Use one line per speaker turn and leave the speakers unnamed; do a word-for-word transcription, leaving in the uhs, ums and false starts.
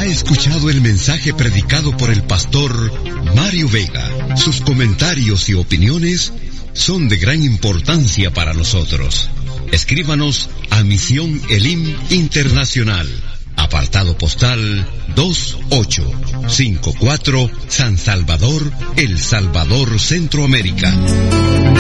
escuchado el mensaje predicado por el pastor Mario Vega. Sus comentarios y opiniones son de gran importancia para nosotros. Escríbanos a Misión Elim Internacional, apartado postal dos ocho cinco cuatro, San Salvador, El Salvador, Centroamérica.